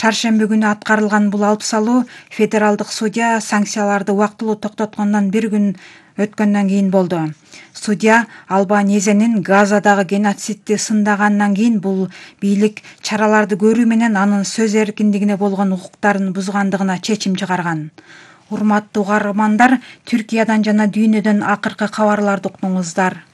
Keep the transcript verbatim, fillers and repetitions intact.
Шаршемби күнү аткарылган бул алып салуу федералдык судья санкцияларды убактылуу токтоткондон бир күн өткөндөн кийин болду. Судья Албанезенин Газадагы геноцидти сындагандан кийин бул бийлик чараларды көрүү менен анын сөз эркиндигине болгон укуктарын бузгандыгына чечим чыгарган. Урматтуу угармандар, Түркиядан жана дүйнөдөн акыркы кабарларды уктуңуздар.